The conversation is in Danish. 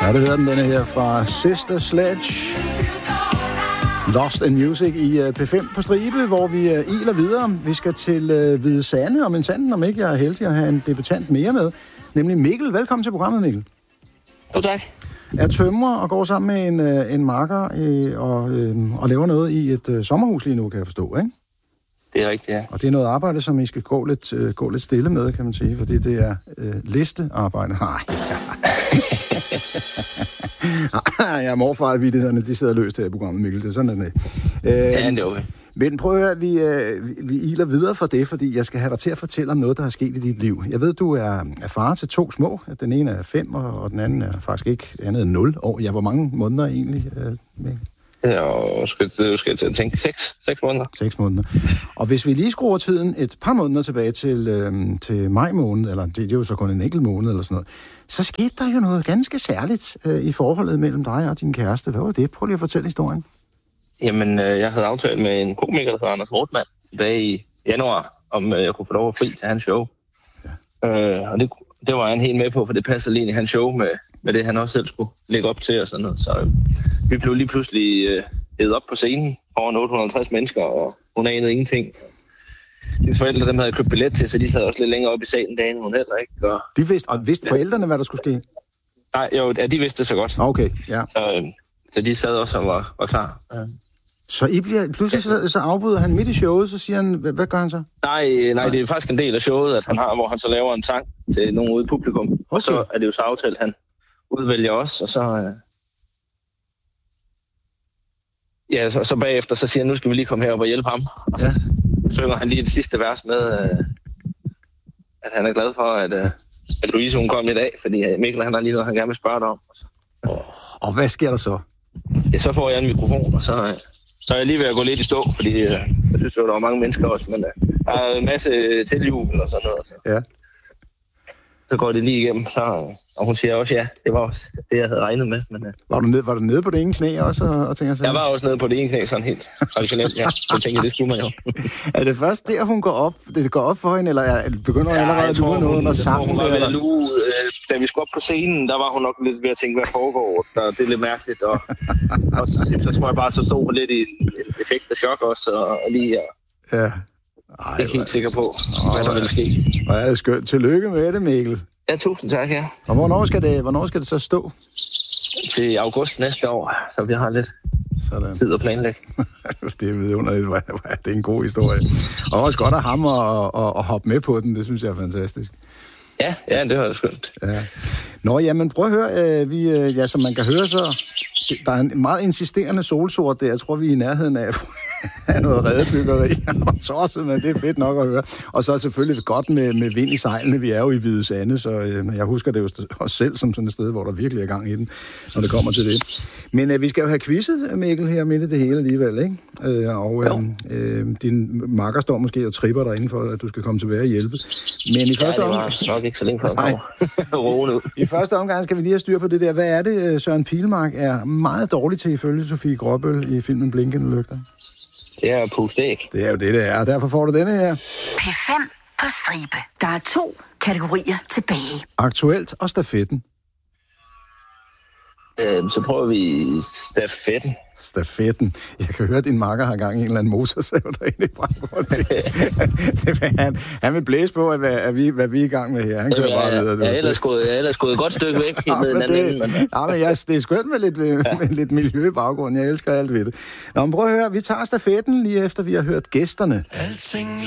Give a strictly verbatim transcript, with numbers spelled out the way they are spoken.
Ja, det hedder den, denne her fra Sister Sledge. Lost in Music i P fem på stribe, hvor vi iler videre. Vi skal til uh, Hvide Sande, om en sanden, om ikke jeg er heldig at have en debutant mere med. Nemlig Mikkel. Velkommen til programmet, Mikkel. Jo, tak. Er tømrer og går sammen med en, uh, en makker uh, og, uh, og laver noget i et uh, sommerhus lige nu, kan jeg forstå, ikke? Det er rigtigt, ja. Og det er noget arbejde, som I skal gå lidt, uh, gå lidt stille med, kan man sige, fordi det er uh, listearbejde. Nej. Ja, morfarvidighederne, de sidder løst her i programmet, Mikkel. Det er sådan, det er. Øh, ja, det er okay. Men prøv at høre, vi, øh, vi, vi iler videre for det, fordi jeg skal have dig til at fortælle om noget, der har sket i dit liv. Jeg ved, du er, er far til to små. Den ene er fem, og, og den anden er faktisk ikke andet end nul år. Ja, hvor mange måneder egentlig, øh, Mikkel? Ja, skal, du skal til at tænke seks, seks måneder. Seks måneder. Og hvis vi lige skruer tiden et par måneder tilbage til, øh, til maj måned, eller det, det er jo så kun en enkelt måned eller sådan noget, så skete der jo noget ganske særligt øh, i forholdet mellem dig og din kæreste. Hvad var det? Prøv lige at fortælle historien. Jamen, øh, jeg havde aftalt med en komiker, der hedder Anders Rothmann, tilbage i januar, om øh, jeg kunne få lov at fri til hans show. Ja. Øh, og det, det var han helt med på, for det passede lige ind i hans show med, med det, han også selv skulle lægge op til og sådan noget. Så øh, vi blev lige pludselig øh, hævet op på scenen over otte hundrede og halvtreds mennesker, og hun anede ingenting. Hendes forældre, dem havde købt billet til, så de sad også lidt længere op i salen dagen, hun heller ikke. Og, de vidste, og vidste forældrene, hvad der skulle ske? Nej, jo, ja, de vidste det så godt. Okay, ja. Så, øh, så de sad også og var, var klar. Ja. Så I bliver, pludselig så, så afbryder han midt i showet, så siger han, hvad, hvad gør han så? Nej, nej, det er faktisk en del af showet, at han har, hvor han så laver en sang til nogen ude i publikum. Okay. Og så er det jo så aftalt, han udvælger os, og så... Øh, ja, så, så bagefter så siger han, nu skal vi lige komme herop og hjælpe ham. Og så ja. synger han lige det sidste vers med, øh, at han er glad for, at, øh, at Louise hun kom i dag, fordi Mikkel han har lige noget, han gerne vil spørge dig om. Og, så, øh. Og hvad sker der så? Ja, så får jeg en mikrofon, og så... Øh, Så er jeg lige ved at gå lidt i stå, fordi øh, jeg synes, at der var mange mennesker også, men øh, der er en masse tilhjul og sådan noget. Så. Ja. Så går det lige igennem, så, og hun siger også ja, det var også det, jeg havde regnet med. Men, øh. var, du nede, var du nede på det ene knæ også? Og, og tænker, jeg var også nede på det ene knæ, sådan helt traditionelt, ja. Så tænkte jeg, det skulle man jo. Er det først der, hun går op, det går op for hende, eller er, begynder hun ja, allerede at lure noget under sangen? Hun var ved at lue, øh, da vi skulle op på scenen, der var hun nok lidt ved at tænke, hvad foregår, og det er lidt mærkeligt. Og, og så, så tror jeg bare, så stod hun lidt i en effekt af chok også, og, og lige her. Ja. Ej, jeg er ikke helt sikker på, Ej, hvad der ville ske. Hvor er det skønt. Tillykke med det, Mikkel. Ja, tusind tak, ja. Og hvornår skal det, hvornår skal det så stå? Til august næste år, så vi har lidt sådan. Tid at planlægge. Det er vidunderligt. Det er en god historie. Og også godt af ham at, at, at hoppe med på den. Det synes jeg er fantastisk. Ja, ja, det var det skønt. Ja. Nå, jamen prøv at høre. Vi, ja, som man kan høre, så der er en meget insisterende solsort der. Jeg tror, vi er i nærheden af, af noget redebyggeri. Så men det er fedt nok at høre. Og så er selvfølgelig godt med, med vind i sejlene. Vi er jo i Hvide Sande, så øh, jeg husker det jo også selv som sådan et sted, hvor der virkelig er gang i den, når det kommer til det. Men øh, vi skal jo have quizzet, Mikkel, her midt i det hele alligevel, ikke? Øh, og øh, øh, din makker står måske og tripper dig inden for, at du skal komme tilbage og hjælpe. Men i første ja, det var omgang... nok ikke så længe for at I første omgang skal vi lige have styr på det der. Hvad er det, Søren Pilmark er meget dårlig til ifølge Sofie Gråbøl i filmen Blinkende Lygter? Det er pustæk. Det er jo det, det er. Derfor får du denne her. P fem på stribe. Der er to kategorier tilbage. Aktuelt og stafetten. Øhm, så prøver vi stafetten. Stafetten. Jeg kan høre, at din makker har gang i en eller anden motorsav derinde i baggrunden. han, han vil blæse på, at, hvad, at vi, hvad vi er i gang med her. Han kører bare videre. Jeg er ellers gået, jeg er ellers gået et godt stykke væk. Ja, men det, anden, men... ja, men jeg, det er skønt med lidt, ja. med lidt miljø i baggrunden. Jeg elsker alt ved det. Nå, men prøv at høre. Vi tager stafetten lige efter, vi har hørt gæsterne. Alting